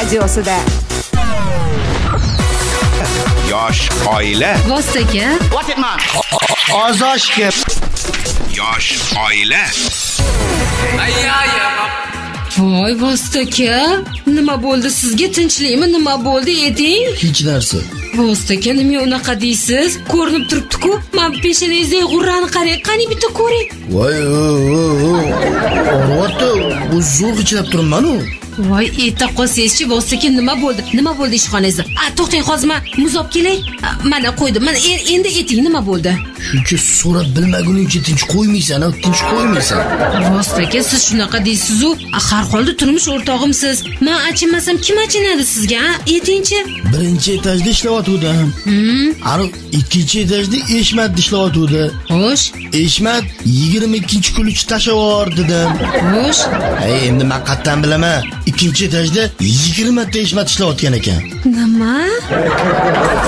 studiosida. Yosh oila. Vostaga. What it man? Ozoshga. Yosh oila. Voy Vostaga, nima bo'ldi sizga? Tinchlikmi? Nima bo'ldi eding? Hech narsa. Vostaga, nima unaqa deysiz? Ko'rinib turibdi-ku. Men peshanangizdagi g'urrani qarang, qani bitta ko'ring. Voy, orotda bu zo'r ichilib turibman-ku. Voy, eta qolsangizchi, Vostaga, nima bo'ldi? Nima bo'ldi ishxonangizda? To'xtang, hozir men muz olib kelay. Mana qo'ydim. Mana endi eting nima bo'ldi? Shuncha so'rab bilmaguningcha tinch qo'ymaysan, tinch qo'ymaysan. Vostaga, siz shunaqa deysiz-ku. Har holda turmush o'rtog'imsiz. Men achinmasam kim achinadi sizga? Etingchi. Birinchi etajda ishlayotgandim. Ana ikkinchi etajda Eshmat ishlayotgandi. Xo'sh. Eshmat 22-kunlik tashavor dedim. Xo'sh. Endi men qattan bilaman. Ikkinchi etajda 20 ta Eshmat ishlayotgan ekan. Nima?